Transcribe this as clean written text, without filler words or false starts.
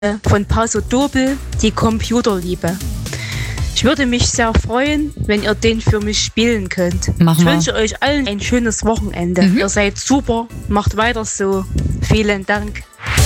von Paso Dobel, die Computerliebe. Ich würde mich sehr freuen, wenn ihr den für mich spielen könnt. Machen wir. Ich wünsche euch allen ein schönes Wochenende. Ihr seid super, macht weiter so. Vielen Dank.